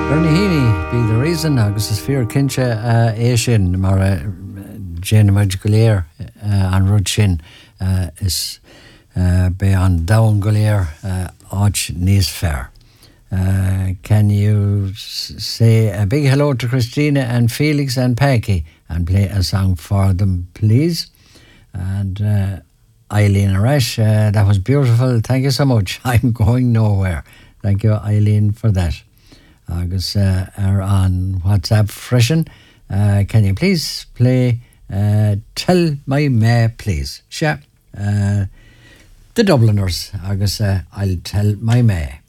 Bernie Heaney be the reason agus is fear kinse é sin mar Jane Magical an rud sin is be an down goléir áit níos fair. Can you say a big hello to Christina and Felix and Peggy and play a song for them, please? And Eileen Arash, that was beautiful. Thank you so much. I'm going nowhere. Thank you, Eileen, for that. Agus are on WhatsApp freshen. Can you please play Tell My May, please? Sure. The Dubliners. Agus I'll tell my May.